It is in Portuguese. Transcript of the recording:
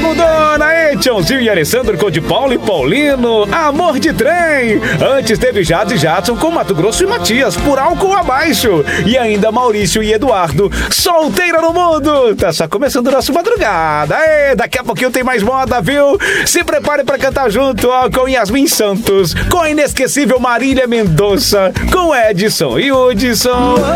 Mudona, Edionzinho e Alessandro com de Paulo e Paulino, Amor de Trem. Antes teve Jade e Jadson com Mato Grosso e Matias, Por Álcool Abaixo. E ainda Maurício e Eduardo, Solteira no Mundo. Tá só começando o nosso madrugada. Daqui a pouquinho tem mais moda, viu? Se prepare pra cantar junto, ó, com Yasmin Santos, com a inesquecível Marília Mendonça, com Edson e Hudson.